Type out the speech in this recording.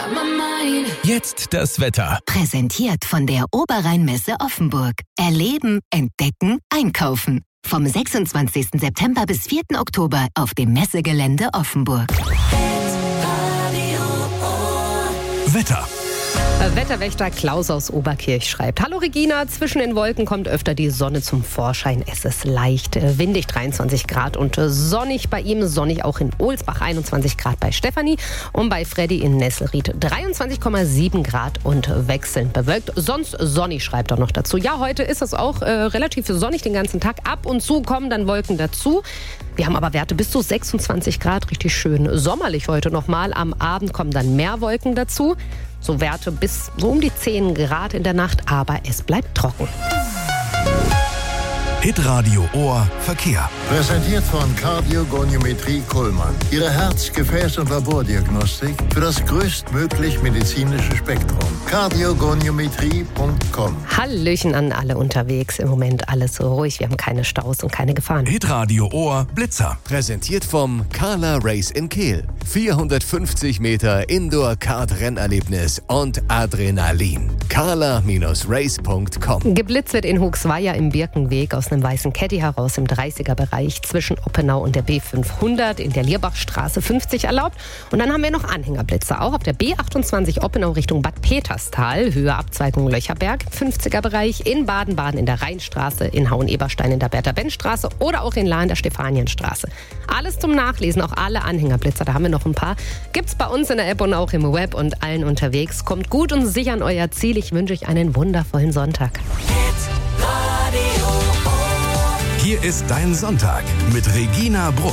Jetzt das Wetter. Präsentiert von der Oberrheinmesse Offenburg. Erleben, entdecken, einkaufen. Vom 26. September bis 4. Oktober auf dem Messegelände Offenburg. Wetter. Wetterwächter Klaus aus Oberkirch schreibt: Hallo Regina, zwischen den Wolken kommt öfter die Sonne zum Vorschein. Es ist leicht windig, 23 Grad und sonnig bei ihm. Sonnig auch in Ohlsbach, 21 Grad bei Stefanie und bei Freddy in Nesselried 23,7 Grad und wechselnd bewölkt. Sonst sonnig, schreibt er noch dazu. Ja, heute ist es auch relativ sonnig den ganzen Tag. Ab und zu kommen dann Wolken dazu. Wir haben aber Werte bis zu 26 Grad, richtig schön sommerlich heute nochmal. Am Abend kommen dann mehr Wolken dazu. So Werte bis so um die 10 Grad in der Nacht, aber es bleibt trocken. Hitradio Ohr Verkehr. Präsentiert von Kardiogoniometrie Kuhlmann. Ihre Herz-, Gefäß- und Labordiagnostik für das größtmöglich medizinische Spektrum. Kardiogoniometrie.com. Hallöchen an alle unterwegs. Im Moment alles ruhig. Wir haben keine Staus und keine Gefahren. Hitradio Ohr Blitzer. Präsentiert vom Carla Race in Kehl. 450 Meter Indoor-Kart-Rennerlebnis und Adrenalin. carla-race.com. Geblitzt wird in Huxweier im Birkenweg aus einem weißen Caddy heraus im 30er-Bereich zwischen Oppenau und der B500 in der Lierbachstraße 50 erlaubt. Und dann haben wir noch Anhängerblitze, auch auf der B28 Oppenau Richtung Bad Peterstal, Höhe Abzweigung Löcherberg, 50er-Bereich in Baden-Baden in der Rheinstraße, in Hauen-Eberstein in der Bertha-Benz-Straße oder auch in Lahr in der Stefanienstraße. Alles zum Nachlesen, auch alle Anhängerblitzer, da haben wir noch ein paar. Gibt's bei uns in der App und auch im Web und allen unterwegs. Kommt gut und sicher an euer Ziel. Ich wünsche euch einen wundervollen Sonntag. Hier ist dein Sonntag mit Regina Bruch.